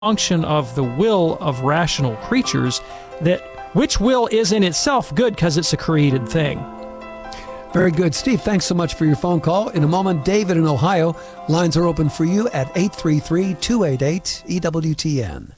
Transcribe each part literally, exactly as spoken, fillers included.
function of the will of rational creatures, that which will is in itself good because it's a created thing. Very good. Steve, thanks so much for your phone call. In a moment, David in Ohio. Lines are open for you at eight three three, two eight eight, E W T N.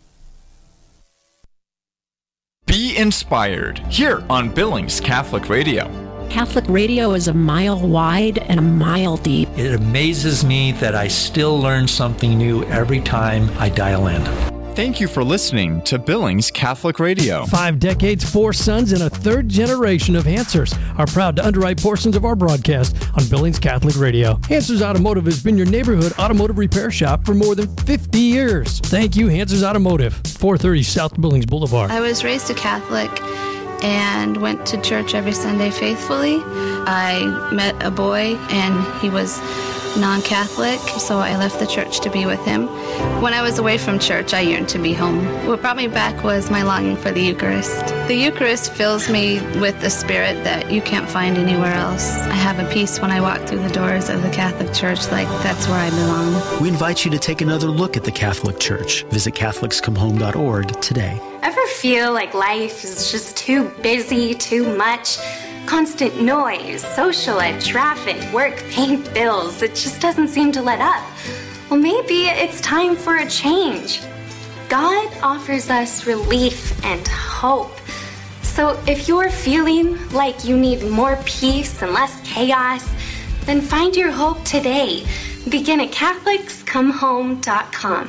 Be inspired here on Billings Catholic Radio. Catholic radio is a mile wide and a mile deep. It amazes me that I still learn something new every time I dial in. Thank you for listening to Billings Catholic Radio. Five decades, four sons, and a third generation of Hansers are proud to underwrite portions of our broadcast on Billings Catholic Radio. Hansers Automotive has been your neighborhood automotive repair shop for more than fifty years. Thank you, Hansers Automotive, four thirty South Billings Boulevard. I was raised a Catholic and went to church every Sunday faithfully. I met a boy and he was non-Catholic, so I left the church to be with him. When I was away from church, I yearned to be home. What brought me back was my longing for the Eucharist. The Eucharist fills me with the spirit that you can't find anywhere else. I have a peace when I walk through the doors of the Catholic Church, like that's where I belong. We invite you to take another look at the Catholic Church. Visit Catholics Come Home dot org today. Ever feel like life is just too busy, too much? Constant noise, social ed, traffic, work, paying bills. It just doesn't seem to let up. Well, maybe it's time for a change. God offers us relief and hope. So if you're feeling like you need more peace and less chaos, then find your hope today. Begin at Catholics Come Home dot com.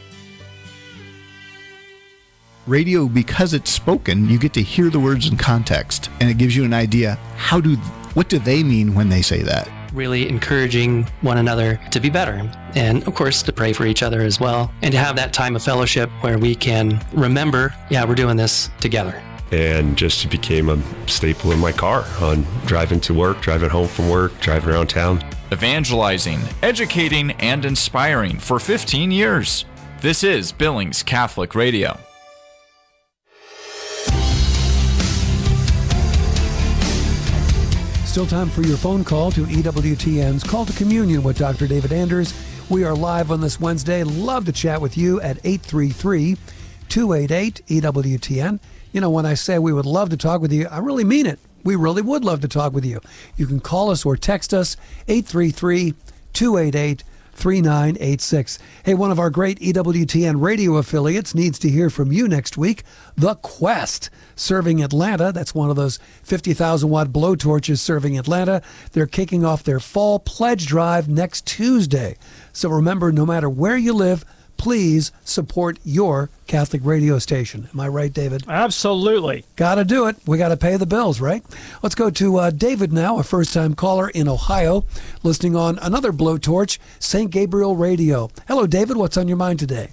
Radio, because it's spoken, you get to hear the words in context, and it gives you an idea, how do, what do they mean when they say that? Really encouraging one another to be better, and of course to pray for each other as well, and to have that time of fellowship where we can remember, yeah, we're doing this together. And just became a staple in my car on driving to work, driving home from work, driving around town. Evangelizing, educating, and inspiring for fifteen years. This is Billings Catholic Radio. Still time for your phone call to E W T N's Call to Communion with Doctor David Anders. We are live on this Wednesday. Love to chat with you at eight three three, two eight eight, E W T N. You know, when I say we would love to talk with you, I really mean it. We really would love to talk with you. You can call us or text us, eight three three, two eight eight, three nine eight six. Hey, one of our great E W T N radio affiliates needs to hear from you next week. The Quest, serving Atlanta. That's one of those fifty thousand watt blowtorches serving Atlanta. They're kicking off their fall pledge drive next Tuesday. So remember, no matter where you live, please support your Catholic radio station. Am I right, David? Absolutely. Got to do it. We got to pay the bills, right? Let's go to uh, David now, a first-time caller in Ohio, listening on another blowtorch, Saint Gabriel Radio. Hello, David. What's on your mind today?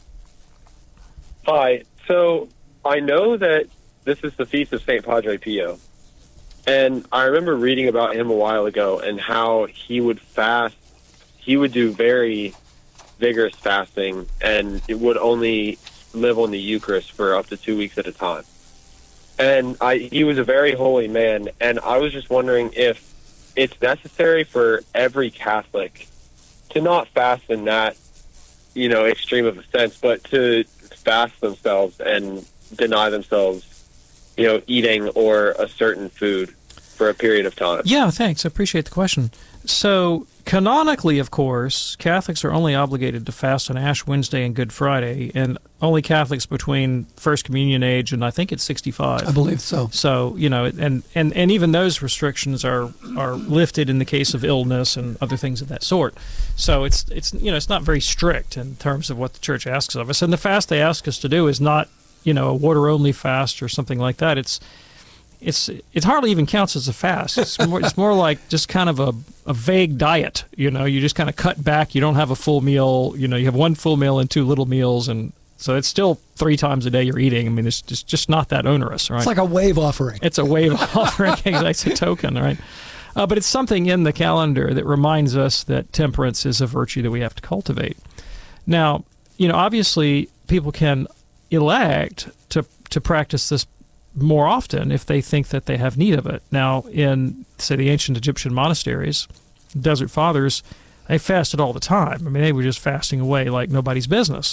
Hi. So I know that this is the feast of Saint Padre Pio, and I remember reading about him a while ago and how he would fast. He would do very vigorous fasting, and it would only live on the Eucharist for up to two weeks at a time. And I, he was a very holy man, and I was just wondering if it's necessary for every Catholic to not fast in that, you know, extreme of a sense, but to fast themselves and deny themselves, you know, eating or a certain food for a period of time. Yeah, thanks. I appreciate the question. So, canonically, of course, Catholics are only obligated to fast on Ash Wednesday and Good Friday, and only Catholics between First Communion age and I think it's sixty-five. I believe so. So, you know, and, and, and even those restrictions are, are lifted in the case of illness and other things of that sort. So it's, it's you know, it's not very strict in terms of what the Church asks of us. And the fast they ask us to do is not, you know, a water-only fast or something like that. It's It's it hardly even counts as a fast. It's more, it's more like just kind of a, a vague diet. You know, you just kind of cut back. You don't have a full meal. You know, you have one full meal and two little meals, and so it's still three times a day you're eating. I mean, it's just just not that onerous, right? It's like a wave offering. It's a wave offering. It's a token, right? Uh, but it's something in the calendar that reminds us that temperance is a virtue that we have to cultivate. Now, you know, obviously, people can elect to to practice this more often if they think that they have need of it. Now, in, say, the ancient Egyptian monasteries, Desert Fathers, they fasted all the time. I mean, they were just fasting away like nobody's business.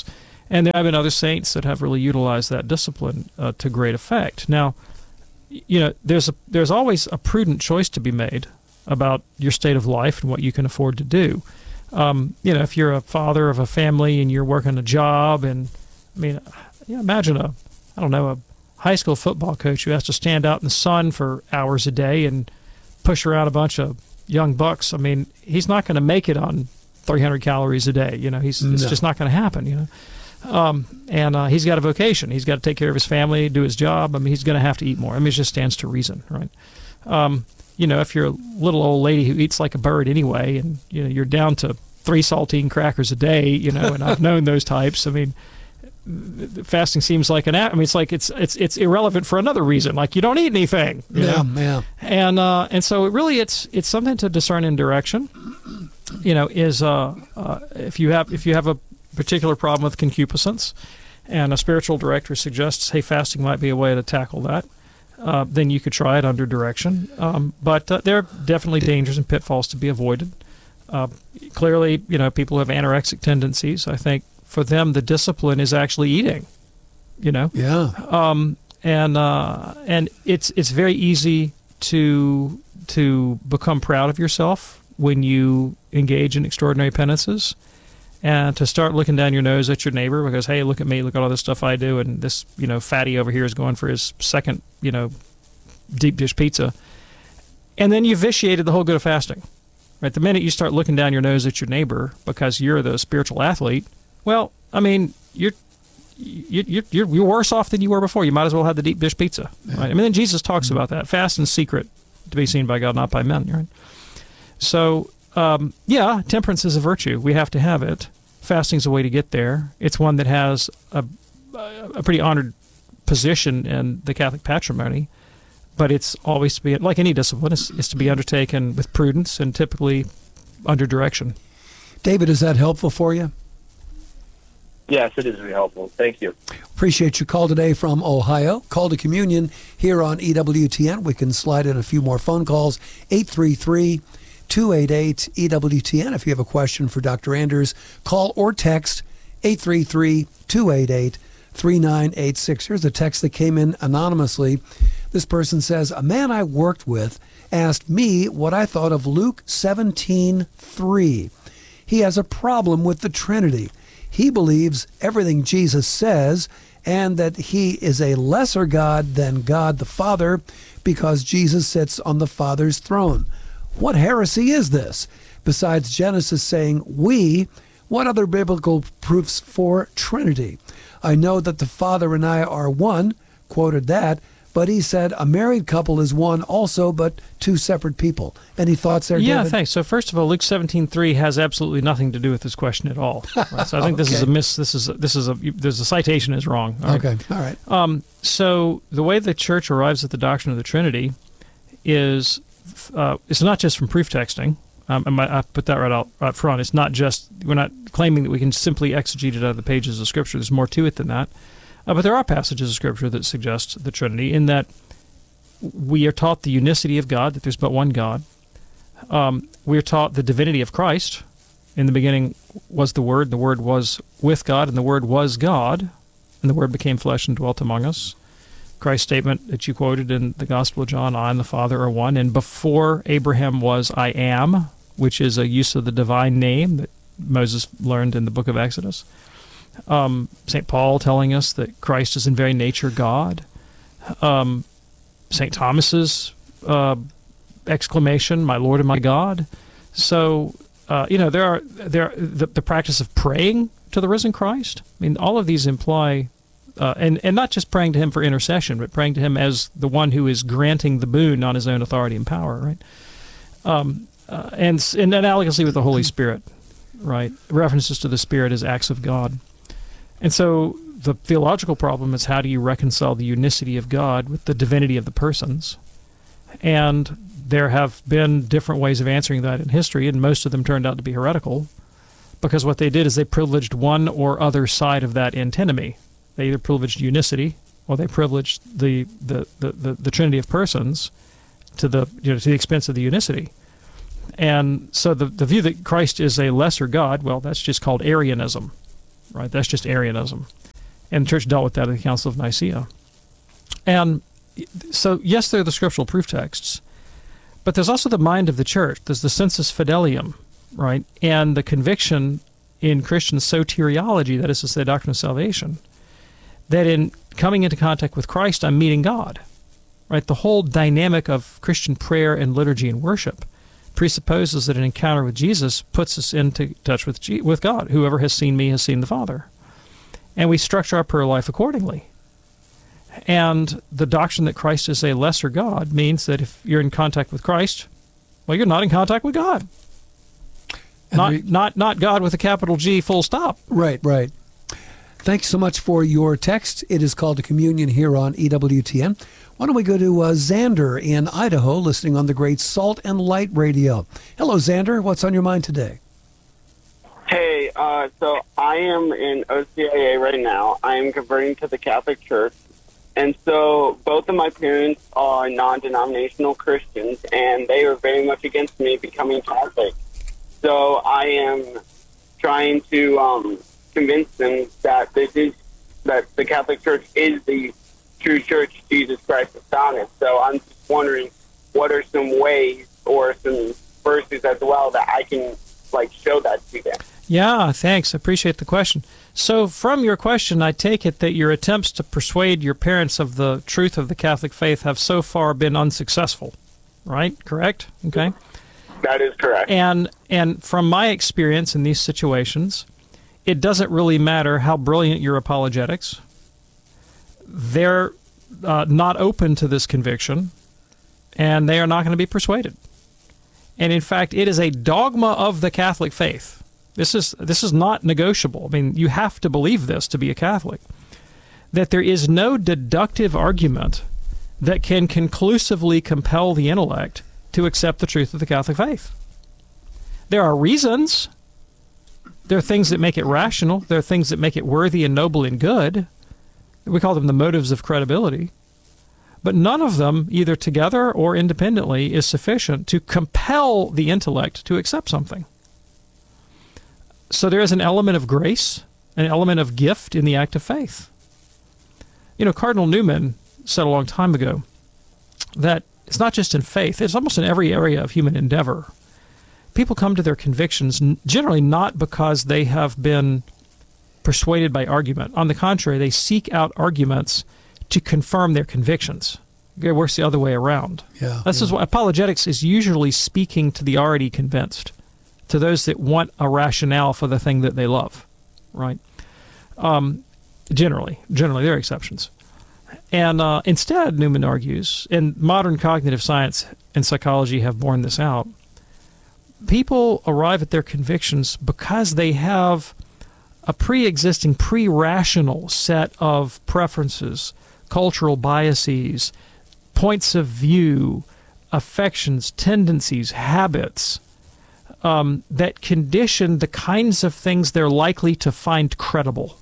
And there have been other saints that have really utilized that discipline uh, to great effect. Now, you know, there's a, there's always a prudent choice to be made about your state of life and what you can afford to do. Um, you know, if you're a father of a family and you're working a job, and I mean, you know, imagine a, I don't know, a high school football coach who has to stand out in the sun for hours a day and push around a bunch of young bucks. I mean, he's not going to make it on three hundred calories a day. You know, he's it's No. just not going to happen. You know. Um, and uh, he's got a vocation. He's got to take care of his family, do his job. I mean, he's going to have to eat more. I mean, it just stands to reason, right? Um, you know, if you're a little old lady who eats like a bird anyway, and you know you're down to three saltine crackers a day, you know, and I've known those types. I mean, fasting seems like an. I mean, it's like it's it's it's irrelevant for another reason. Like you don't eat anything. You Yeah, know? yeah. And uh, and so it really it's it's something to discern in direction. You know, is uh, uh if you have if you have a particular problem with concupiscence, and a spiritual director suggests, hey, fasting might be a way to tackle that, uh, then you could try it under direction. Um, but uh, there are definitely dangers and pitfalls to be avoided. Uh, clearly, you know, people who have anorexic tendencies, I think for them the discipline is actually eating, you know? Yeah. Um, and uh, and it's it's very easy to to become proud of yourself when you engage in extraordinary penances, and to start looking down your nose at your neighbor because, hey, look at me, look at all this stuff I do, and this, you know, fatty over here is going for his second, you know, deep dish pizza. And then you vitiated the whole good of fasting, right? The minute you start looking down your nose at your neighbor because you're the spiritual athlete, well, I mean, you're you, you're you're worse off than you were before. You might as well have the deep dish pizza, right? I mean, then Jesus talks about that. Fast in secret to be seen by God, not by men, right? So, Um, yeah, temperance is a virtue. We have to have it. Fasting is a way to get there. It's one that has a, a pretty honored position in the Catholic patrimony, but it's always to be, like any discipline, it's, it's to be undertaken with prudence and typically under direction. David, is that helpful for you? Yes, it is very helpful. Thank you. Appreciate your call today from Ohio. Call to communion here on E W T N. We can slide in a few more phone calls. eight three three, two eight eight, E W T N. If you have a question for Doctor Anders, call or text eight three three, two eight eight, three nine eight six. Here's a text that came in anonymously. This person says, a man I worked with asked me what I thought of Luke seventeen three. He has a problem with the Trinity. He believes everything Jesus says and that he is a lesser God than God the Father because Jesus sits on the Father's throne. What heresy is this? Besides Genesis saying we, what other biblical proofs for Trinity? I know that the Father and I are one, quoted that, but he said a married couple is one also, but two separate people. Any thoughts there, Yeah, David? thanks. So first of all, Luke seventeen three has absolutely nothing to do with this question at all. Right? So I think this is a Okay. miss. This is a, this is a there's a citation is wrong. All right? Okay, all right. Um, so the way the Church arrives at the doctrine of the Trinity is uh, it's not just from proof texting. Um, and I, I put that right out right front. It's not just we're not claiming that we can simply exegete it out of the pages of Scripture. There's more to it than that. Uh, but there are passages of Scripture that suggest the Trinity in that we are taught the unicity of God, that there's but one God. Um, we are taught the divinity of Christ. In the beginning was the Word, the Word was with God, and the Word was God, and the Word became flesh and dwelt among us. Christ's statement that you quoted in the Gospel of John, I and the Father are one, and before Abraham was I am, which is a use of the divine name that Moses learned in the book of Exodus. Um, Saint Paul telling us that Christ is in very nature God. Um, Saint Thomas's uh, exclamation, "My Lord and my God." So uh, you know there are there are the, the practice of praying to the risen Christ. I mean, all of these imply, uh, and and not just praying to Him for intercession, but praying to Him as the one who is granting the boon on His own authority and power, right? Um, uh, and and analogously with the Holy Spirit, right? References to the Spirit as acts of God. And so the theological problem is how do you reconcile the unicity of God with the divinity of the persons? And there have been different ways of answering that in history, and most of them turned out to be heretical, because what they did is they privileged one or other side of that antinomy. They either privileged unicity or they privileged the the, the, the, the Trinity of persons to the you know to the expense of the unicity. And so the, the view that Christ is a lesser God, well, that's just called Arianism. right? That's just Arianism. And the church dealt with that at the Council of Nicaea. And so, yes, there are the scriptural proof texts, but there's also the mind of the church. There's the sensus fidelium, right? And the conviction in Christian soteriology, that is to say, doctrine of salvation, that in coming into contact with Christ, I'm meeting God, right? The whole dynamic of Christian prayer and liturgy and worship presupposes that an encounter with Jesus puts us into touch with G- with God. Whoever has seen me has seen the Father. And we structure our prayer life accordingly. And the doctrine that Christ is a lesser God means that if you're in contact with Christ, well, you're not in contact with God. Not, we, not, not God with a capital G, full stop. Right, right. Thanks so much for your text. It is called to communion here on E W T N. Why don't we go to uh, Xander in Idaho, listening on the great Salt and Light Radio. Hello, Xander. What's on your mind today? Hey, uh, so I am in O C I A right now. I am converting to the Catholic Church. And so both of my parents are non-denominational Christians, and they are very much against me becoming Catholic. So I am trying to um, convince them that this is that the Catholic Church is the true church Jesus Christ has founded. So I'm just wondering, what are some ways or some verses as well that I can like show that to them? Yeah, thanks. I appreciate the question. So from your question, I take it that your attempts to persuade your parents of the truth of the Catholic faith have so far been unsuccessful, right? Correct? Okay. That is correct. And and from my experience in these situations, it doesn't really matter how brilliant your apologetics. They're uh, not open to this conviction, and they are not going to be persuaded. And in fact, it is a dogma of the Catholic faith. This is this is not negotiable. I mean, you have to believe this to be a Catholic, that there is no deductive argument that can conclusively compel the intellect to accept the truth of the Catholic faith. There are reasons. There are things that make it rational. There are things that make it worthy and noble and good. We call them the motives of credibility. But none of them, either together or independently, is sufficient to compel the intellect to accept something. So there is an element of grace, an element of gift in the act of faith. You know, Cardinal Newman said a long time ago that it's not just in faith, it's almost in every area of human endeavor. People come to their convictions generally not because they have been persuaded by argument. On the contrary, they seek out arguments to confirm their convictions. It works the other way around. Yeah, this yeah. is what apologetics is usually speaking to the already convinced, to those that want a rationale for the thing that they love, right? Um, generally, generally, there are exceptions. And uh, instead, Newman argues, and modern cognitive science and psychology have borne this out, people arrive at their convictions because they have a pre-existing, pre-rational set of preferences, cultural biases, points of view, affections, tendencies, habits, um, that condition the kinds of things they're likely to find credible.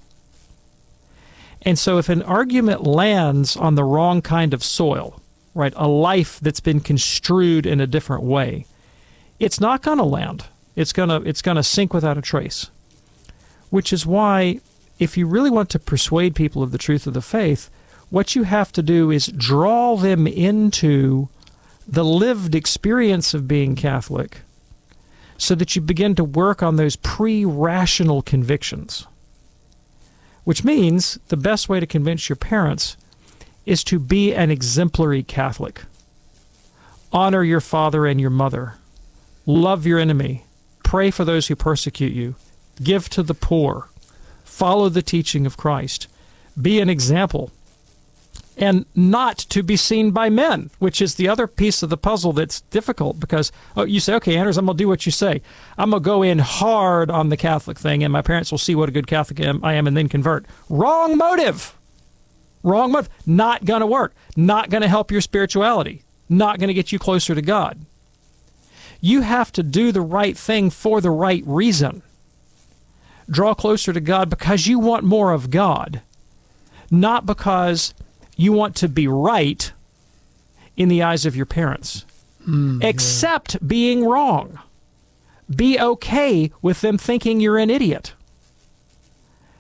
And so if an argument lands on the wrong kind of soil, right, a life that's been construed in a different way, it's not going to land. It's going to it's going to sink without a trace. Which is why, if you really want to persuade people of the truth of the faith, what you have to do is draw them into the lived experience of being Catholic so that you begin to work on those pre-rational convictions. Which means the best way to convince your parents is to be an exemplary Catholic. Honor your father and your mother. Love your enemy. Pray for those who persecute you. Give to the poor. Follow the teaching of Christ. Be an example. And not to be seen by men, which is the other piece of the puzzle that's difficult because oh, you say, okay, Anders, I'm going to do what you say. I'm going to go in hard on the Catholic thing, and my parents will see what a good Catholic I am and then convert. Wrong motive. Wrong motive. Not going to work. Not going to help your spirituality. Not going to get you closer to God. You have to do the right thing for the right reason. Draw closer to God because you want more of God, not because you want to be right in the eyes of your parents. Mm, Accept yeah. being wrong. Be okay with them thinking you're an idiot.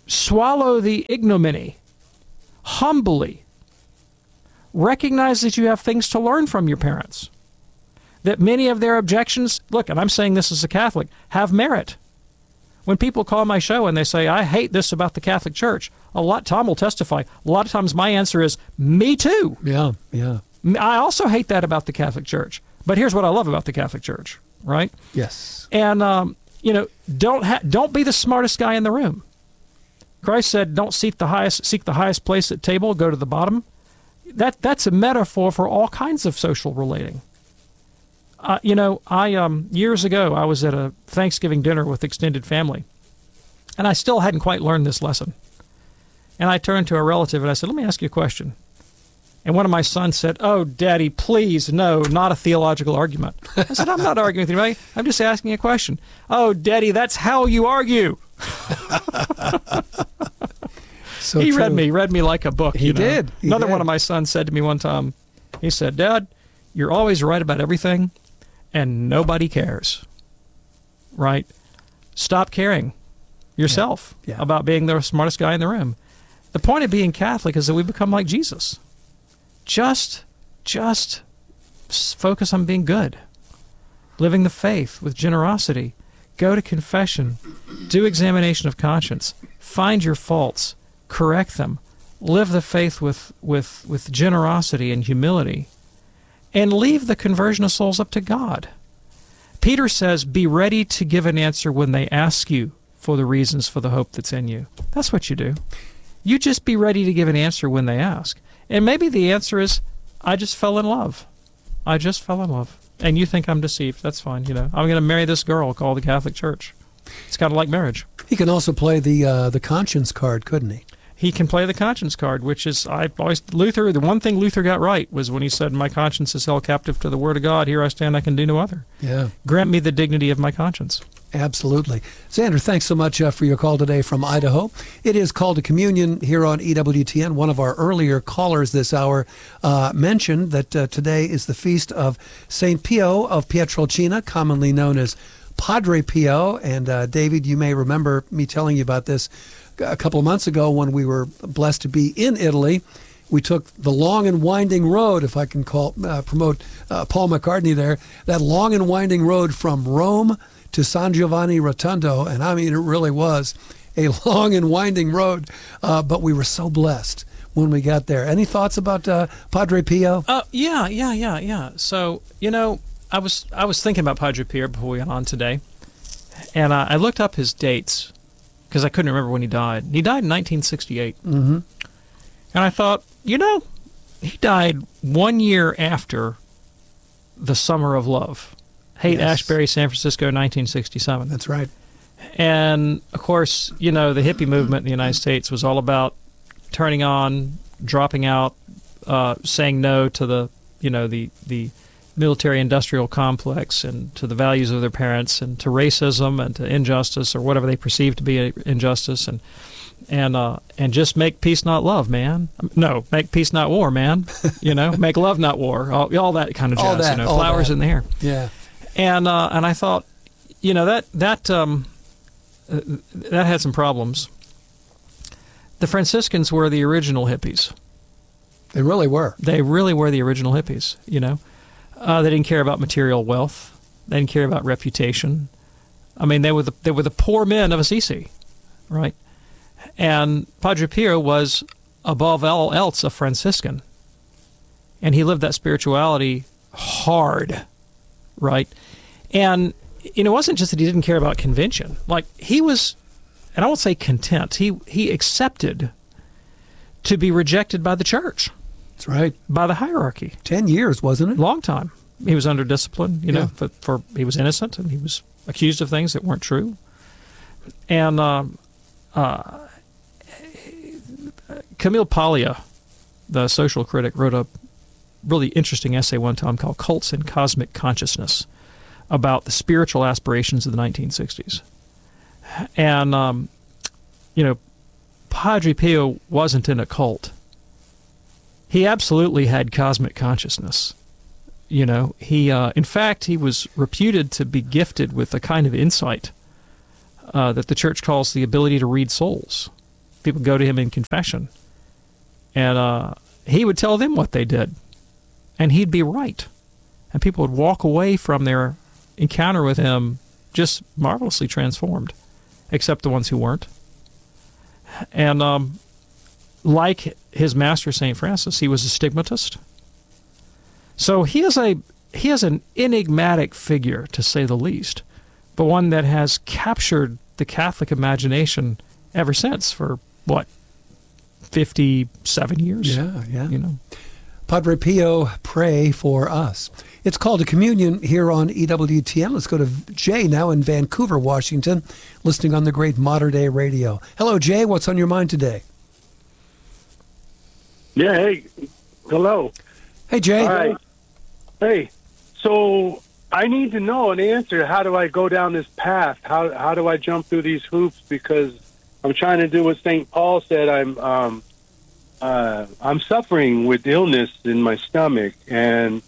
swallow the ignominy, humbly recognize that you have things to learn from your parents, that many of their objections, look, and I'm saying this as a Catholic, have merit. When people call my show and they say, I hate this about the Catholic Church, a lot, Tom will testify, a lot of times my answer is, me too. Yeah, yeah. I also hate that about the Catholic Church. But here's what I love about the Catholic Church, right? Yes. And, um, you know, don't ha- don't be the smartest guy in the room. Christ said, don't seek the highest seek the highest place at table, go to the bottom. That That's a metaphor for all kinds of social relating. Uh, you know, I um, years ago, I was at a Thanksgiving dinner with extended family, and I still hadn't quite learned this lesson. And I turned to a relative and I said, let me ask you a question. And one of my sons said, oh, Daddy, please, no, not a theological argument. I said, I'm not arguing with anybody. I'm just asking a question. Oh, Daddy, that's how you argue. So he true. read me, read me like a book. He you know? did. He Another did. one of my sons said to me one time, he said, Dad, you're always right about everything, and nobody cares. Right? Stop caring yourself Yeah. Yeah. about being the smartest guy in the room. The point of being Catholic is that we become like Jesus. Just, just focus on being good, living the faith with generosity. Go to confession, do examination of conscience, find your faults, correct them, live the faith with, with, with generosity and humility, and leave the conversion of souls up to God. Peter says, be ready to give an answer when they ask you for the reasons for the hope that's in you. That's what you do. You just be ready to give an answer when they ask. And maybe the answer is, I just fell in love. I just fell in love. And you think I'm deceived. That's fine. You know, I'm going to marry this girl called the Catholic Church. It's kind of like marriage. He can also play the uh, the conscience card, couldn't he? He can play the conscience card, which is, I always, Luther, the one thing Luther got right was when he said, my conscience is held captive to the Word of God. Here I stand, I can do no other. Yeah. Grant me the dignity of my conscience. Absolutely. Xander, thanks so much uh, for your call today from Idaho. It is Call to Communion here on E W T N. One of our earlier callers this hour uh, mentioned that uh, today is the feast of Saint Pio of Pietrelcina, commonly known as Padre Pio. And uh, David, you may remember me telling you about this a couple of months ago when we were blessed to be in Italy. We took the long and winding road, if I can call uh, promote uh, Paul McCartney there, that long and winding road from Rome to San Giovanni Rotondo, and I mean, it really was a long and winding road, uh, but we were so blessed when we got there. Any thoughts about uh, Padre Pio? Uh, yeah, yeah, yeah, yeah. So, you know, I was I was thinking about Padre Pio before we went on today, and uh, I looked up his dates because I couldn't remember when he died. He died in nineteen sixty-eight, Mm-hmm. and I thought, you know, he died one year after the Summer of Love. Haight Yes. Ashbury, San Francisco, nineteen sixty-seven. That's right. And, of course, you know, the hippie movement in the United States was all about turning on, dropping out, uh, saying no to the, you know, the, the military-industrial complex and to the values of their parents and to racism and to injustice or whatever they perceive to be injustice and and uh, and just make peace, not love, man. No, make peace, not war, man. You know, make love, not war. All, all that kind of jazz. All that, you know, all flowers that. in the hair. Yeah. And uh, and I thought, you know, that that um, uh, that had some problems. The Franciscans were the original hippies. They really were. They really were the original hippies. You know, uh, they didn't care about material wealth. They didn't care about reputation. I mean, they were the they were the poor men of Assisi, right? And Padre Pio was, above all else, a Franciscan, and he lived that spirituality hard, right? And you know, it wasn't just that he didn't care about convention. Like, he was, and I won't say content, he he accepted to be rejected by the church. That's right. By the hierarchy. Ten years, wasn't it? Long time. He was under discipline, you know, Yeah. for, for he was innocent and he was accused of things that weren't true. And um, uh, Camille Paglia, the social critic, wrote a really interesting essay one time called Cults and Cosmic Consciousness about the spiritual aspirations of the nineteen sixties. And, um, you know, Padre Pio wasn't in a cult. He absolutely had cosmic consciousness. You know, he, uh, in fact, he was reputed to be gifted with a kind of insight uh, that the church calls the ability to read souls. people go to him in confession. And uh, he would tell them what they did. And he'd be right. And people would walk away from their encounter with him just marvelously transformed, except the ones who weren't. And um, like his master, Saint Francis, he was a stigmatist. So he is a he is an enigmatic figure, to say the least, but one that has captured the Catholic imagination ever since for, what, fifty-seven years? Yeah, yeah. You know. Padre Pio, pray for us. It's called a communion here on E W T N. Let's go to Jay now in Vancouver, Washington, listening on the great Modern Day Radio. Hello, Jay. What's on your mind today? Yeah, hey. Hello. Hey, Jay. All right. Hey, so I need to know an answer. How do I go down this path? How how do I jump through these hoops? Because I'm trying to do what Saint Paul said. I'm um, uh, I'm suffering with illness in my stomach, and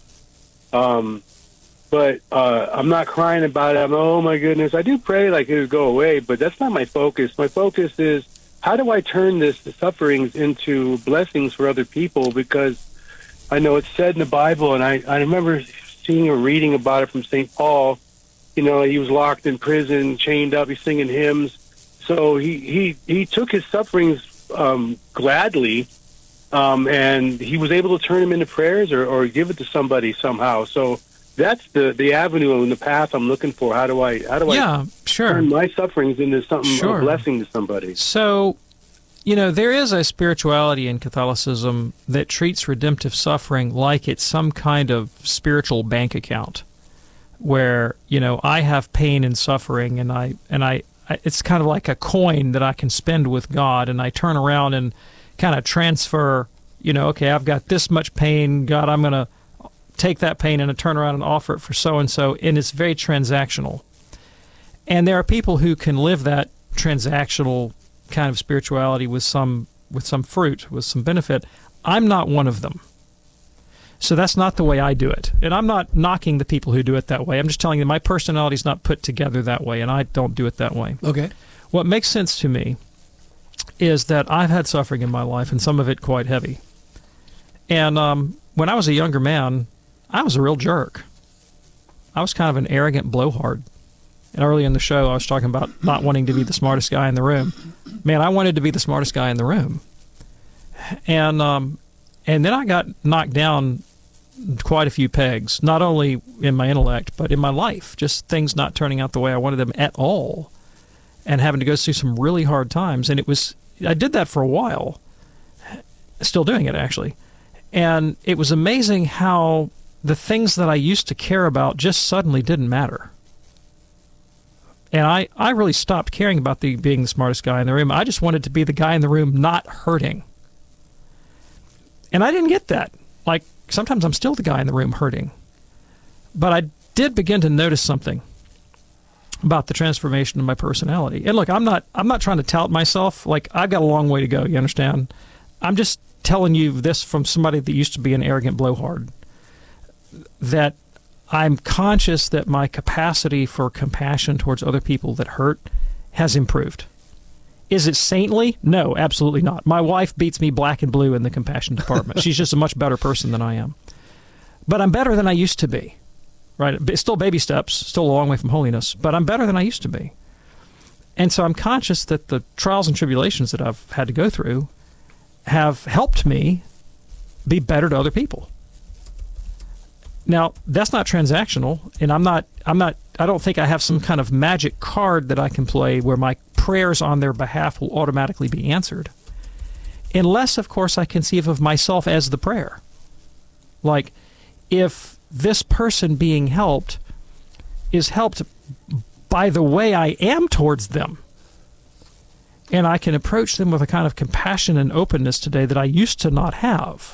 um, but uh, I'm not crying about it. I'm oh my goodness. I do pray like it would go away, but that's not my focus. My focus is how do I turn this sufferings into blessings for other people? Because I know it's said in the Bible, and I, I remember seeing or reading about it from Saint Paul. You know, he was locked in prison, chained up, he's singing hymns. So he, he, he took his sufferings um, gladly, um, and he was able to turn them into prayers or, or give it to somebody somehow. So that's the, the avenue and the path I'm looking for. How do I how do yeah, I sure. turn my sufferings into something Sure. a blessing to somebody? So, you know, there is a spirituality in Catholicism that treats redemptive suffering like it's some kind of spiritual bank account where, you know, I have pain and suffering, and I and I, I it's kind of like a coin that I can spend with God, and I turn around and kind of transfer, you know, okay, I've got this much pain, God, I'm going to take that pain and I turn around and offer it for so-and-so, and it's very transactional. And there are people who can live that transactional kind of spirituality with some with some fruit, with some benefit. I'm not one of them. So that's not the way I do it. And I'm not knocking the people who do it that way. I'm just telling you my personality is not put together that way, and I don't do it that way. Okay. What makes sense to me is that I've had suffering in my life, and some of it quite heavy. And um, when I was a younger man, I was a real jerk. I was kind of an arrogant blowhard. And early in the show, I was talking about not wanting to be the smartest guy in the room. Man, I wanted to be the smartest guy in the room. And um, and then I got knocked down quite a few pegs, not only in my intellect, but in my life. Just things not turning out the way I wanted them at all, and having to go through some really hard times. And it was, I did that for a while, still doing it actually. And it was amazing how the things that I used to care about just suddenly didn't matter. And I, I really stopped caring about the being the smartest guy in the room. I just wanted to be the guy in the room not hurting. And I didn't get that. Like, sometimes I'm still the guy in the room hurting. But I did begin to notice something about the transformation of my personality. And look, I'm not I'm not trying to tout myself. Like, I've got a long way to go, you understand? I'm just telling you this from somebody that used to be an arrogant blowhard. That I'm conscious that my capacity for compassion towards other people that hurt has improved. Is it saintly? No, absolutely not. My wife beats me black and blue in the compassion department. She's just a much better person than I am. But I'm better than I used to be. Right? Still baby steps, still a long way from holiness, but I'm better than I used to be. And so I'm conscious that the trials and tribulations that I've had to go through have helped me be better to other people. Now, that's not transactional, and I'm not, I'm not, I don't think I have some kind of magic card that I can play where my prayers on their behalf will automatically be answered. Unless, of course, I conceive of myself as the prayer. Like, if this person being helped is helped by the way I am towards them, and I can approach them with a kind of compassion and openness today that I used to not have,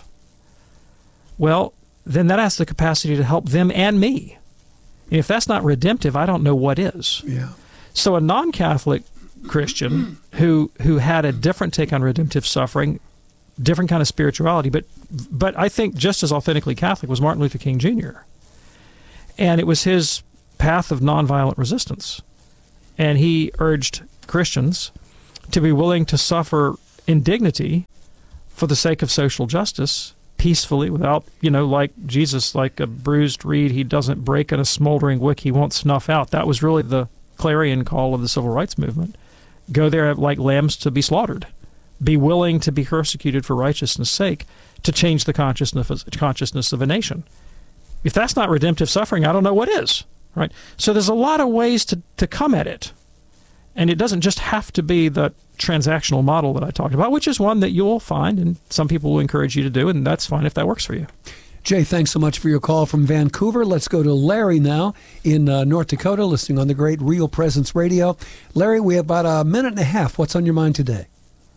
well, then that has the capacity to help them and me. And if that's not redemptive, I don't know what is. Yeah. So a non-Catholic Christian who who had a different take on redemptive suffering, different kind of spirituality, but but I think just as authentically Catholic was Martin Luther King Junior And it was his path of nonviolent resistance. And he urged Christians to be willing to suffer in dignity for the sake of social justice, peacefully, without, you know, like Jesus, like a bruised reed, he doesn't break, and a smoldering wick he won't snuff out. That was really the clarion call of the civil rights movement. Go there like lambs to be slaughtered. Be willing to be persecuted for righteousness' sake to change the consciousness consciousness of a nation. If that's not redemptive suffering, I don't know what is, right? So there's a lot of ways to, to come at it. And it doesn't just have to be the transactional model that I talked about, which is one that you'll find and some people will encourage you to do, and that's fine if that works for you. Jay, thanks so much for your call from Vancouver. Let's go to Larry now in uh, North Dakota, listening on the great Real Presence Radio. Larry, we have about a minute and a half. What's on your mind today?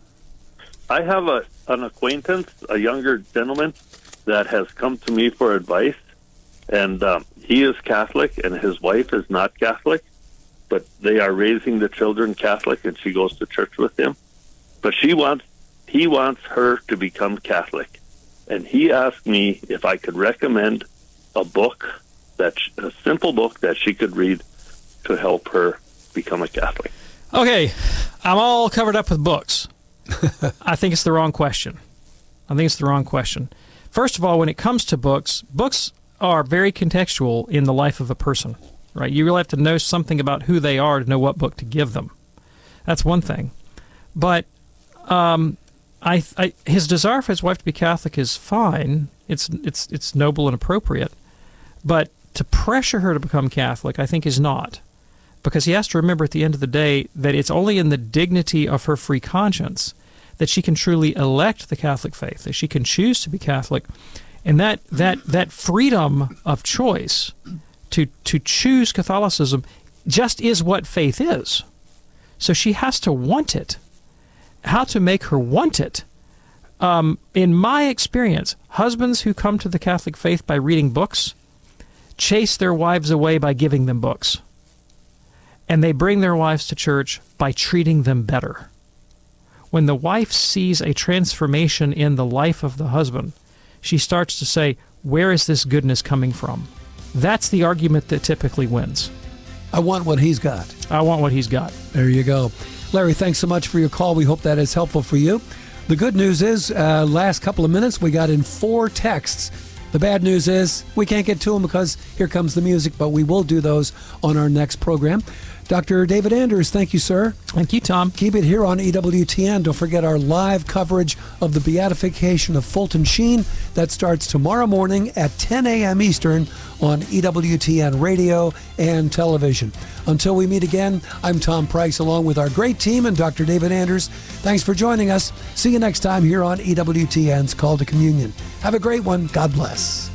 I have a, an acquaintance, a younger gentleman, that has come to me for advice, and um, he is Catholic and his wife is not Catholic, but they are raising the children Catholic, and she goes to church with him. But she wants, he wants her to become Catholic, and he asked me if I could recommend a book, that a simple book that she could read to help her become a Catholic. Okay, I'm all covered up with books. I think it's the wrong question. I think it's the wrong question. First of all, when it comes to books, books are very contextual in the life of a person, right? You really have to know something about who they are to know what book to give them. That's one thing. But um, I, I, his desire for his wife to be Catholic is fine. It's it's it's noble and appropriate. But to pressure her to become Catholic, I think, is not. Because he has to remember at the end of the day that it's only in the dignity of her free conscience that she can truly elect the Catholic faith, that she can choose to be Catholic. And that that that freedom of choice to to choose Catholicism just is what faith is. So she has to want it. How to make her want it? Um, in my experience, husbands who come to the Catholic faith by reading books chase their wives away by giving them books. And they bring their wives to church by treating them better. When the wife sees a transformation in the life of the husband, she starts to say, where is this goodness coming from? That's the argument that typically wins. I want what he's got. I want what he's got. There you go. Larry, thanks so much for your call. We hope that is helpful for you. The good news is, uh, last couple of minutes, we got in four texts. The bad news is we can't get to them because here comes the music, but we will do those on our next program. Doctor David Anders, thank you, sir. Thank you, Tom. Keep it here on E W T N. Don't forget our live coverage of the beatification of Fulton Sheen. That starts tomorrow morning at ten a.m. Eastern on E W T N radio and television. Until we meet again, I'm Tom Price along with our great team and Doctor David Anders. Thanks for joining us. See you next time here on E W T N's Call to Communion. Have a great one. God bless.